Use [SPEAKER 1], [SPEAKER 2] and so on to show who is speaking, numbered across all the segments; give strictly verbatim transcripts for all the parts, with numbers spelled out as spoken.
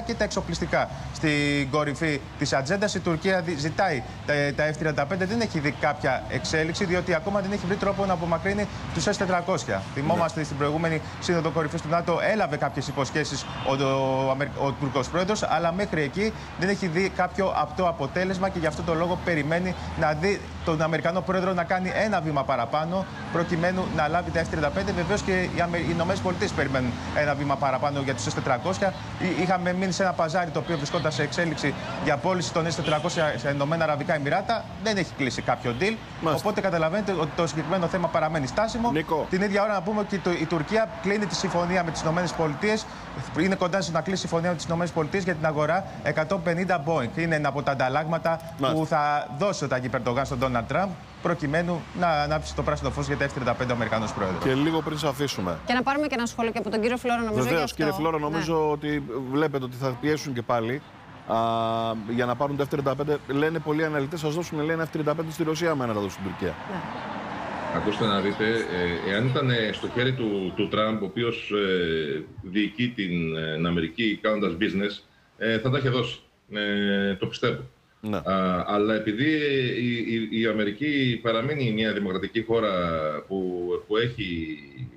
[SPEAKER 1] και τα εξοπλιστικά. Στην κορυφή της ατζέντας η Τουρκία ζητάει τα εφ τριάντα πέντε, δεν έχει δει κάποια εξέλιξη, διότι ακόμα δεν έχει βρει τρόπο να απομακρύνει τους ες τετρακόσια. Θυμόμαστε στην προηγούμενη σύνοδο κορυφής του ΝΑΤΟ έλαβε κάποιες υποσχέσεις ο, ο, ο, ο Τουρκός πρόεδρος, αλλά μέχρι εκεί δεν έχει δει κάποιο απτό αποτέλεσμα και γι' αυτό το λόγο περιμένει να δει τον Αμερικανό πρόεδρο να κάνει ένα βήμα παραπάνω προκειμένου να λάβει τα εφ τριάντα πέντε. Βεβαίως και οι Ηνωμένες Πολιτείες περιμένουν ένα βήμα παραπάνω για τους ες τετρακόσια. Είχαμε μείνει σε ένα παζάρι το οποίο βρισκόταν σε εξέλιξη για πώληση των ες τετρακόσια σε Ηνωμένα Αραβικά Εμιράτα. Δεν έχει κλείσει κάποιο deal. Μάλιστα. Οπότε καταλαβαίνετε ότι το συγκεκριμένο θέμα παραμένει στάσιμο. Νίκο. Την ίδια ώρα να πούμε ότι η Τουρκία κλείνει τη συμφωνία με τις Ηνωμένες Πολιτείες. Είναι κοντά στο να κλείσει συμφωνία με τις Ηνωμένες Πολιτείες για την αγορά εκατόν πενήντα Boeing. Είναι ένα από τα ανταλλάγματα Μάλιστα. που θα δώσει ο Ταγί Ερντογάν στον Ντόναλντ Τραμπ, προκειμένου να ανάψει το πράσινο φως για τα εφ τριάντα πέντε ο Αμερικανός πρόεδρος.
[SPEAKER 2] Και λίγο πριν σας αφήσουμε.
[SPEAKER 3] Και να πάρουμε και ένα σχόλιο και από τον κύριο Φλόρο, νομίζω.
[SPEAKER 2] Βεβαίως, κύριε Φλόρο, νομίζω ναι. ότι βλέπετε ότι θα πιέσουν και πάλι α, για να πάρουν το εφ τριάντα πέντε. Λένε πολλοί αναλυτές, σας δώσουν λένε εφ τριάντα πέντε στη Ρωσία, με να τα δώσουν στην Τουρκία. Ναι.
[SPEAKER 4] Ακούστε να δείτε, ε, εάν ήταν στο χέρι του, του Τραμπ, ο οποίος ε, διοικεί την ε, Αμερική κάνοντας business, ε, θα τα είχε δώσει. Ε, το πιστεύω. Ναι. Α, αλλά επειδή η, η, η Αμερική παραμένει μια δημοκρατική χώρα που, που έχει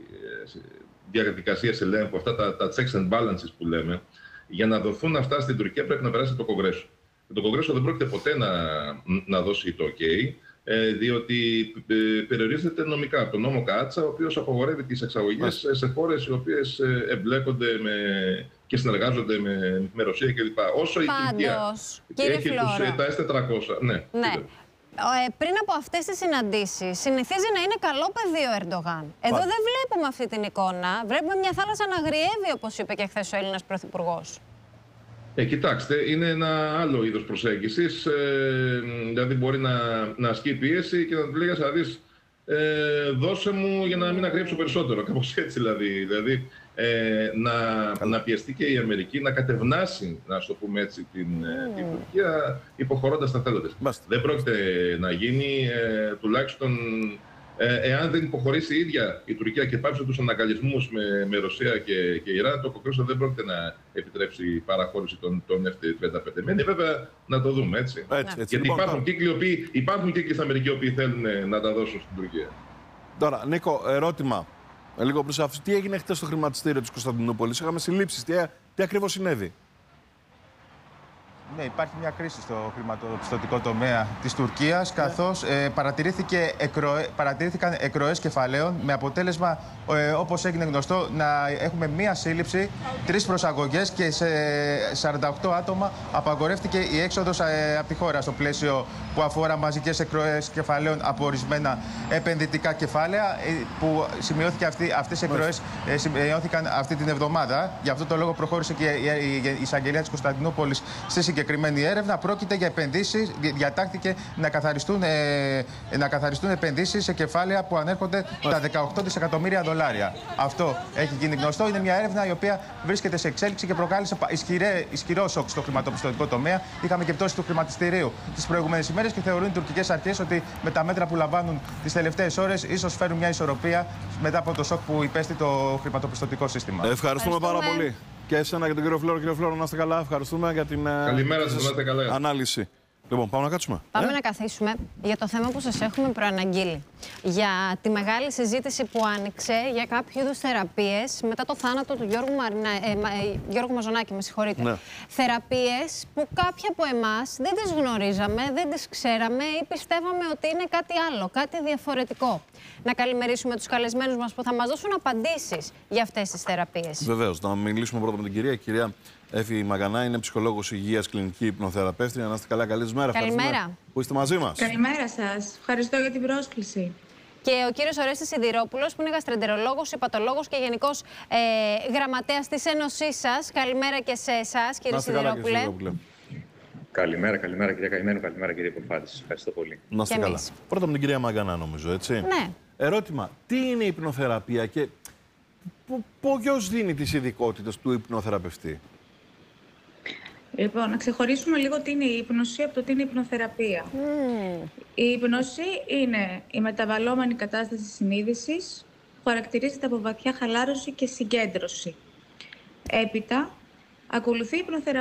[SPEAKER 4] διαδικασίες ελέγχου, αυτά τα, τα checks and balances που λέμε, για να δοθούν αυτά στην Τουρκία πρέπει να περάσει το Κογκρέσο. Το Κογκρέσο δεν πρόκειται ποτέ να, να δώσει το OK, διότι περιορίζεται νομικά από τον νόμο Κάτσα, ο οποίος απαγορεύει τις εξαγωγές σε χώρες οι οποίες εμπλέκονται με, και συνεργάζονται με, με Ρωσία κλπ. Όσο η Τουρκία έχει τους, τα ες τετρακόσια. Ναι.
[SPEAKER 3] ναι. Ε, πριν από αυτές τις συναντήσεις, συνηθίζει να είναι καλό παιδί ο Ερντογάν. Εδώ Πα. δεν βλέπουμε αυτή την εικόνα. Βλέπουμε μια θάλασσα να αγριεύει, όπως είπε και χθες ο Έλληνας Πρωθυπουργός.
[SPEAKER 4] Ε, κοιτάξτε, είναι ένα άλλο είδος προσέγγισης, ε, δηλαδή μπορεί να, να ασκεί πίεση και να του λέει, θα δεις, ε, δώσε μου για να μην αγριέψω περισσότερο, κάπως έτσι δηλαδή. δηλαδή ε, να, να πιεστεί και η Αμερική να κατευνάσει, να το πούμε έτσι, την, mm. την Τουρκία υποχωρώντας τα θέλοντες. Δεν πρόκειται να γίνει, ε, τουλάχιστον Ε, εάν δεν υποχωρήσει η ίδια η Τουρκία και πάψει τους αναγκαλισμούς με, με Ρωσία και, και Ιράν, το Κογκρέσο δεν πρόκειται να επιτρέψει παραχώρηση των, των εφ τριάντα πέντε. Μένει βέβαια να το δούμε, έτσι. έτσι, έτσι. Γιατί λοιπόν, υπάρχουν, κύκλοι, οποίοι, υπάρχουν κύκλοι στην Αμερική που θέλουν να τα δώσουν στην Τουρκία.
[SPEAKER 2] Τώρα, Νίκο, ερώτημα. Λίγο προς αυτό. Τι έγινε χτες στο χρηματιστήριο της Κωνσταντινούπολης? Είχαμε συλλήψεις. Τι, τι ακριβώς συνέβη?
[SPEAKER 1] Ναι, υπάρχει μια κρίση στο χρηματοπιστωτικό τομέα της Τουρκίας, καθώς ε, παρατηρήθηκε εκροε, παρατηρήθηκαν εκροές κεφαλαίων με αποτέλεσμα, ε, όπως έγινε γνωστό, να έχουμε μία σύλληψη, τρεις προσαγωγές και σε σαράντα οκτώ άτομα απαγορεύτηκε η έξοδος ε, από τη χώρα στο πλαίσιο που αφορά μαζικές εκροές κεφαλαίων από ορισμένα επενδυτικά κεφάλαια, ε, που σημειώθηκε αυτή, αυτές οι εκροές ε, σημειώθηκαν αυτή την εβδομάδα. Γι' αυτό το λόγο προχώρησε και η, η, η εισαγγελία της Κωνσταντινούπολης στη συγκεκριμένη έρευνα. Πρόκειται για επενδύσεις, διατάχθηκε να καθαριστούν, ε, να καθαριστούν επενδύσεις σε κεφάλαια που ανέρχονται τα δεκαοκτώ δισεκατομμύρια δολάρια. Αυτό έχει γίνει γνωστό. Είναι μια έρευνα η οποία βρίσκεται σε εξέλιξη και προκάλεσε ισχυρέ, ισχυρό σοκ στο χρηματοπιστωτικό τομέα. Είχαμε και πτώση του χρηματιστηρίου τις προηγούμενες ημέρες και θεωρούν οι τουρκικές αρχές ότι με τα μέτρα που λαμβάνουν τις τελευταίες ώρες ίσως φέρουν μια ισορροπία μετά από το σοκ που υπέστη το χρηματοπιστωτικό σύστημα.
[SPEAKER 2] Ευχαριστούμε, Ευχαριστούμε. πάρα πολύ. Και εσένα και τον κύριο Φλόρο. Κύριο Φλόρο, να είστε καλά. Ευχαριστούμε για την
[SPEAKER 4] Καλημέρα σας, να είστε καλά.
[SPEAKER 2] ανάλυση. Λοιπόν, πάμε να κάτσουμε.
[SPEAKER 3] Πάμε
[SPEAKER 2] ε?
[SPEAKER 3] να καθίσουμε για το θέμα που σας έχουμε προαναγγείλει. Για τη μεγάλη συζήτηση που άνοιξε για κάποιου είδους θεραπείες μετά το θάνατο του Γιώργου, Μαρινα... ε, ε, Γιώργου Μαζονάκη, με συγχωρείτε. Ναι. Θεραπείες που κάποιοι από εμάς δεν τις γνωρίζαμε, δεν τις ξέραμε ή πιστεύαμε ότι είναι κάτι άλλο, κάτι διαφορετικό. Να καλημερίσουμε τους καλεσμένους μας που θα μας δώσουν απαντήσεις για αυτές τις θεραπείες.
[SPEAKER 2] Βεβαίως. Να μιλήσουμε πρώτα με την κυρία. Κυρία Έφη Μαγκανά, είναι ψυχολόγος υγείας, κλινική υπνοθεραπεύτρια. Να είστε καλά, καλή σας μέρα.
[SPEAKER 3] Καλημέρα.
[SPEAKER 2] Που είστε μαζί μας.
[SPEAKER 5] Καλημέρα σας. Ευχαριστώ για την πρόσκληση.
[SPEAKER 3] Και ο κύριος Ορέστης Σιδηρόπουλος, που είναι γαστρεντερολόγος, υπατολόγος και γενικός ε, γραμματέας της Ένωσής σας. Καλημέρα και σε εσάς, κύριε Σιδηρόπουλε.
[SPEAKER 6] Καλά, καλημέρα, καλημέρα κυρία Καημένη, καλημέρα κύριε Πορφάτης. Ευχαριστώ πολύ.
[SPEAKER 2] Να είστε καλά. Πρώτα με την κυρία Μαγκανά, νομίζω, έτσι.
[SPEAKER 3] Ναι.
[SPEAKER 2] Ερώτημα, τι είναι η υπνοθεραπεία και ποιος δίνει τις ειδικότητες του υπνοθεραπευτή?
[SPEAKER 5] Λοιπόν, να ξεχωρίσουμε λίγο τι είναι η ύπνωση από το τι είναι η υπνοθεραπεία. Mm. Η ύπνωση είναι η μεταβαλλόμενη κατάσταση συνείδησης που χαρακτηρίζεται από βαθιά χαλάρωση και συγκέντρωση. Έπειτα, ακολουθεί η υπνοθεραπεία.